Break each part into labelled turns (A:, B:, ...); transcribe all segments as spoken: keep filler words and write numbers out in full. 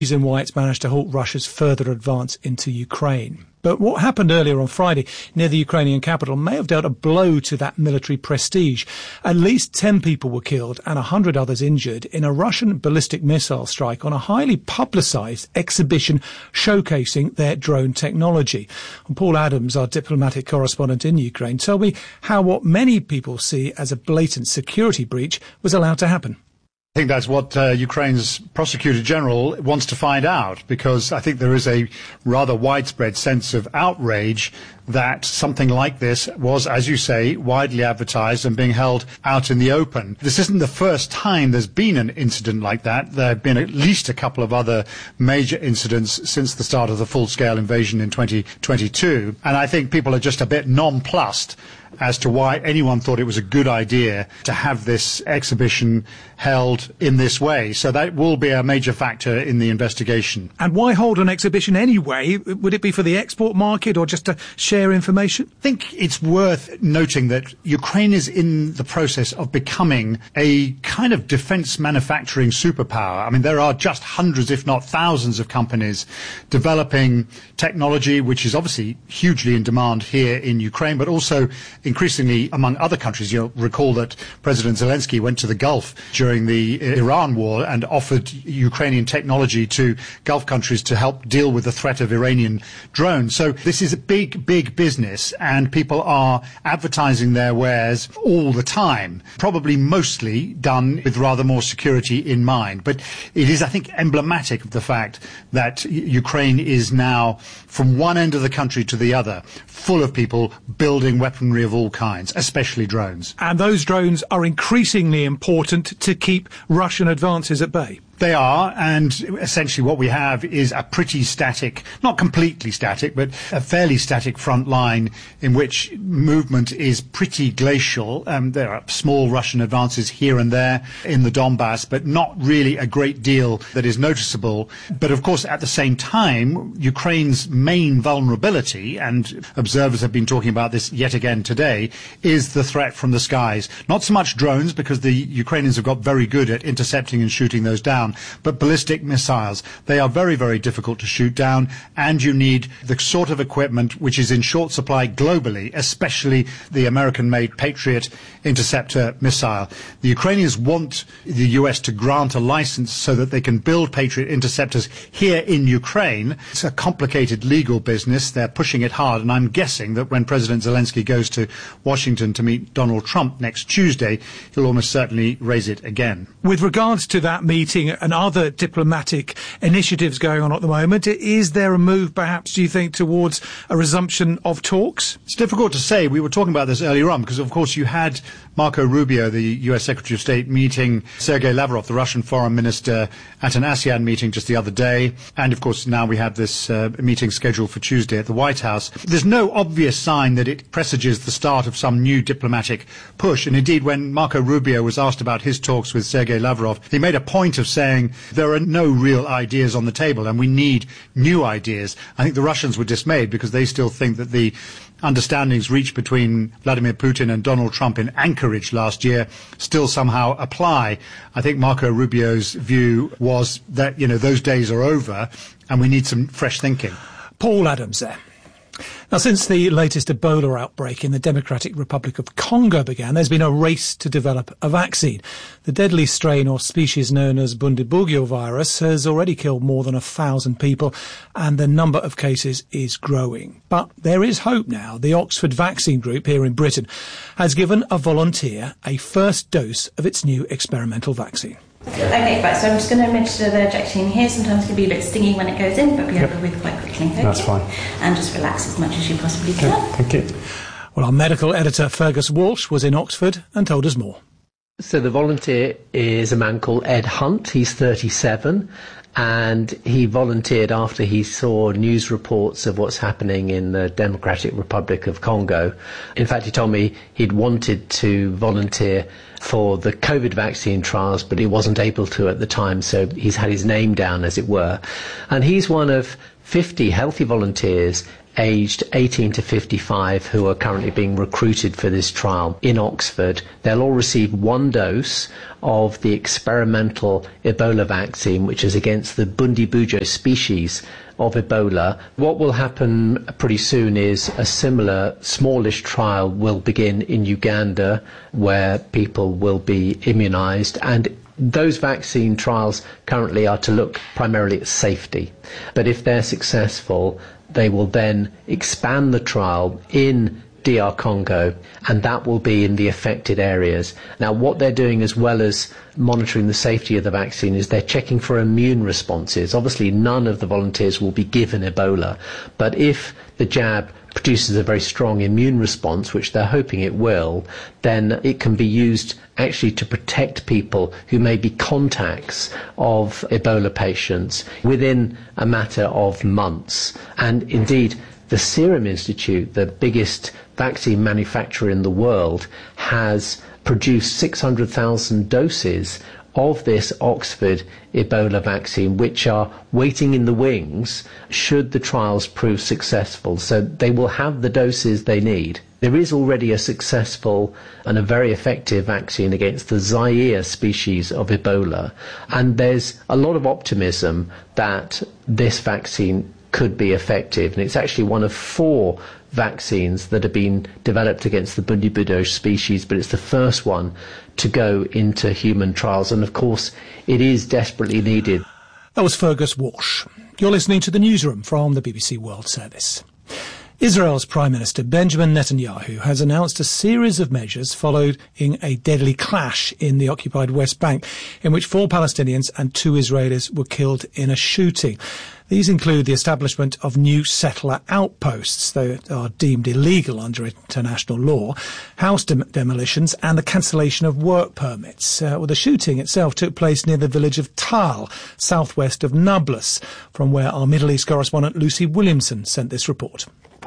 A: reason why it's managed to halt Russia's further advance into Ukraine. But what happened earlier on Friday near the Ukrainian capital may have dealt a blow to that military prestige. At least ten people were killed and one hundred others injured in a Russian ballistic missile strike on a highly publicised exhibition showcasing their drone technology. And Paul Adams, our diplomatic correspondent in Ukraine, told me how what many people see as a blatant security breach was allowed to happen.
B: I think that's what uh, Ukraine's Prosecutor General wants to find out, because I think there is a rather widespread sense of outrage that something like this was, as you say, widely advertised and being held out in the open. This isn't the first time there's been an incident like that. There have been at least a couple of other major incidents since the start of the full-scale invasion in twenty twenty-two, and I think people are just a bit nonplussed as to why anyone thought it was a good idea to have this exhibition held in this way. So that will be a major factor in the investigation.
A: And why hold an exhibition anyway? Would it be for the export market or just to share information?
B: I think it's worth noting that Ukraine is in the process of becoming a kind of defense manufacturing superpower. I mean, there are just hundreds, if not thousands, of companies developing technology, which is obviously hugely in demand here in Ukraine, but also increasingly among other countries. You'll recall that President Zelensky went to the Gulf during the Iran war and offered Ukrainian technology to Gulf countries to help deal with the threat of Iranian drones. So this is a big, big business, and people are advertising their wares all the time, probably mostly done with rather more security in mind. But it is, I think, emblematic of the fact that Ukraine is now, from one end of the country to the other, full of people building weaponry of all kinds, especially drones.
A: And those drones are increasingly important to keep Russian advances at bay.
B: They are, and essentially what we have is a pretty static, not completely static, but a fairly static front line in which movement is pretty glacial. Um, there are small Russian advances here and there in the Donbass, but not really a great deal that is noticeable. But of course, at the same time, Ukraine's main vulnerability, and observers have been talking about this yet again today, is the threat from the skies. Not so much drones, because the Ukrainians have got very good at intercepting and shooting those down, but ballistic missiles. They are very, very difficult to shoot down, and you need the sort of equipment which is in short supply globally, especially the American-made Patriot interceptor missile. The Ukrainians want the U S to grant a license so that they can build Patriot interceptors here in Ukraine. It's a complicated legal business. They're pushing it hard, and I'm guessing that when President Zelensky goes to Washington to meet Donald Trump next Tuesday, he'll almost certainly raise it again.
A: With regards to that meeting and other diplomatic initiatives going on at the moment, is there a move, perhaps, do you think, towards a resumption of talks?
B: It's difficult to say. We were talking about this earlier on because, of course, you had Marco Rubio, the U S Secretary of State, meeting Sergei Lavrov, the Russian foreign minister, at an ASEAN meeting just the other day. And, of course, now we have this uh, meeting scheduled for Tuesday at the White House. There's no obvious sign that it presages the start of some new diplomatic push. And, indeed, when Marco Rubio was asked about his talks with Sergei Lavrov, he made a point of saying there are no real ideas on the table and we need new ideas. I think the Russians were dismayed because they still think that the understandings reached between Vladimir Putin and Donald Trump in Anchorage last year still somehow apply. I think Marco Rubio's view was that, you know, those days are over and we need some fresh thinking.
A: Paul Adams there. Now, since the latest Ebola outbreak in the Democratic Republic of Congo began, there's been a race to develop a vaccine. The deadly strain or species known as Bundibugyo virus has already killed more than a thousand people, and the number of cases is growing. But there is hope now. The Oxford Vaccine Group here in Britain has given a volunteer a first dose of its new experimental vaccine.
C: Okay, right, so I'm just going to administer the injection here. Sometimes it can be a bit stingy when it goes in, but be
D: yep.
C: over with quite quickly. Okay?
D: That's fine.
C: And just relax as much as you possibly can.
D: Okay, thank you.
A: Well, our medical editor Fergus Walsh was in Oxford and told us more.
E: So the volunteer is a man called Ed Hunt. He's thirty-seven. And he volunteered after he saw news reports of what's happening in the Democratic Republic of Congo. In fact, he told me he'd wanted to volunteer for the COVID vaccine trials, but he wasn't able to at the time, so he's had his name down, as it were. And he's one of fifty healthy volunteers aged eighteen to fifty-five who are currently being recruited for this trial in Oxford. They'll all receive one dose of the experimental Ebola vaccine, which is against the Bundibugyo species of Ebola. What will happen pretty soon is a similar smallish trial will begin in Uganda, where people will be immunized, and those vaccine trials currently are to look primarily at safety. But if they're successful, they will then expand the trial in D R Congo, and that will be in the affected areas. Now, what they're doing, as well as monitoring the safety of the vaccine, is they're checking for immune responses. Obviously, none of the volunteers will be given Ebola, but if the jab produces a very strong immune response, which they're hoping it will, then it can be used actually to protect people who may be contacts of Ebola patients within a matter of months. And indeed, the Serum Institute, the biggest vaccine manufacturer in the world, has produced six hundred thousand doses of this Oxford Ebola vaccine, which are waiting in the wings should the trials prove successful. So they will have the doses they need. There is already a successful and a very effective vaccine against the Zaire species of Ebola, and there's a lot of optimism that this vaccine could be effective, and it's actually one of four vaccines that have been developed against the Bundibugyo species, but it's the first one to go into human trials, and of course it is desperately needed.
A: That was Fergus Walsh. You're listening to the Newsroom from the B B C World Service. Israel's Prime Minister Benjamin Netanyahu has announced a series of measures following a deadly clash in the occupied West Bank, in which four Palestinians and two Israelis were killed in a shooting. These include the establishment of new settler outposts that are deemed illegal under international law, house dem- demolitions and the cancellation of work permits. Uh, well, the shooting itself took place near the village of Tal, southwest of Nablus, from where our Middle East correspondent Lucy Williamson sent this report.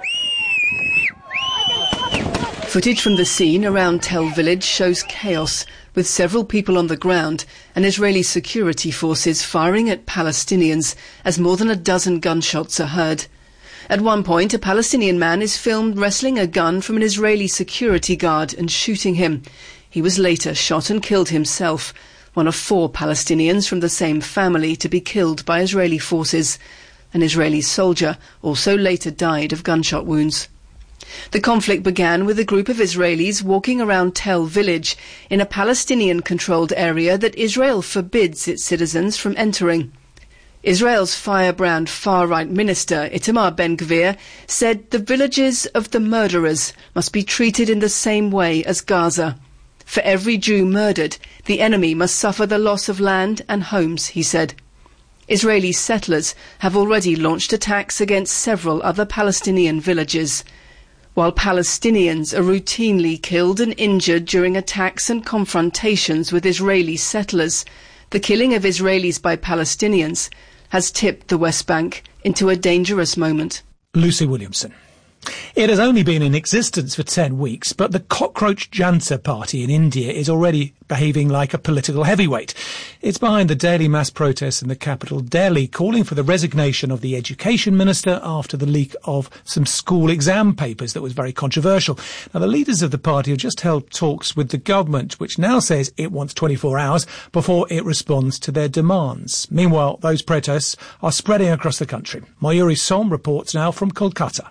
D: Footage from the scene around Tel village shows chaos, with several people on the ground and Israeli security forces firing at Palestinians as more than a dozen gunshots are heard. At one point, a Palestinian man is filmed wresting a gun from an Israeli security guard and shooting him. He was later shot and killed himself, one of four Palestinians from the same family to be killed by Israeli forces. An Israeli soldier also later died of gunshot wounds. The conflict began with a group of Israelis walking around Tel village in a Palestinian-controlled area that Israel forbids its citizens from entering. Israel's firebrand far-right minister Itamar Ben-Gvir said the villages of the murderers must be treated in the same way as Gaza. For every Jew murdered, the enemy must suffer the loss of land and homes, he said. Israeli settlers have already launched attacks against several other Palestinian villages. While Palestinians are routinely killed and injured during attacks and confrontations with Israeli settlers, the killing of Israelis by Palestinians has tipped the West Bank into a dangerous moment.
A: Lucy Williamson. It has only been in existence for ten weeks, but the Cockroach Janata Party in India is already behaving like a political heavyweight. It's behind the daily mass protests in the capital, Delhi, calling for the resignation of the education minister after the leak of some school exam papers that was very controversial. Now, the leaders of the party have just held talks with the government, which now says it wants twenty-four hours before it responds to their demands. Meanwhile, those protests are spreading across the country. Mayuri Som reports now from Kolkata.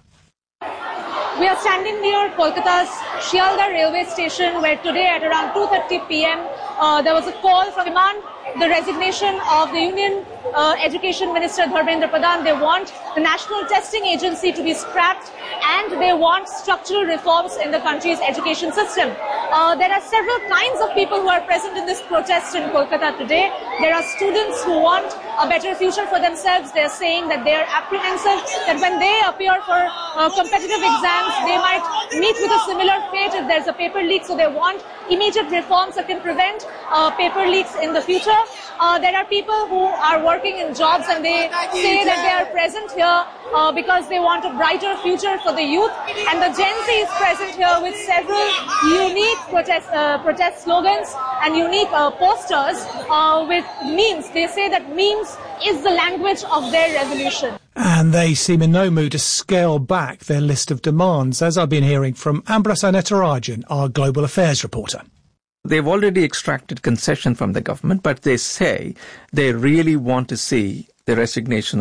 F: We are standing near Kolkata's Shialdah railway station, where today at around two thirty p.m. Uh, there was a call from demand the resignation of the Union uh, Education Minister Dharmendra Pradhan. They want the National Testing Agency to be scrapped, and they want structural reforms in the country's education system. Uh, there are several kinds of people who are present in this protest in Kolkata today. There are students who want a better future for themselves. They are saying that they are apprehensive that when they appear for uh, competitive exams, they might meet with a similar fate if there's a paper leak. So they want immediate reforms that can prevent uh, paper leaks in the future. Uh, there are people who are working in jobs, and they say that they are present here uh, because they want a brighter future for the youth. And the Gen Z is present here with several unique protest, uh, protest slogans and unique uh, posters uh, with memes. They say that memes is the language of their revolution.
A: And they seem in no mood to scale back their list of demands, as I've been hearing from Ambrose Anetarajan, our global affairs reporter.
G: They've already extracted concession from the government, but they say they really want to see the resignation